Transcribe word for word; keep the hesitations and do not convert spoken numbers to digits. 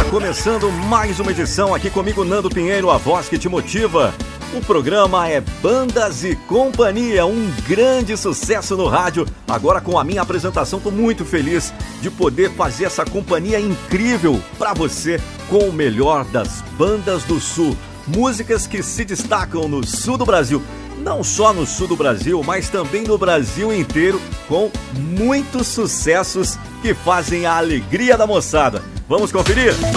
começando mais uma edição aqui comigo, Nando Pinheiro, a voz que te motiva. O programa é Bandas e Companhia, um grande sucesso no rádio. Agora com a minha apresentação, estou muito feliz de poder fazer essa companhia incrível para você com o melhor das bandas do Sul. Músicas que se destacam no Sul do Brasil. Não só no Sul do Brasil, mas também no Brasil inteiro, com muitos sucessos que fazem a alegria da moçada. Vamos conferir?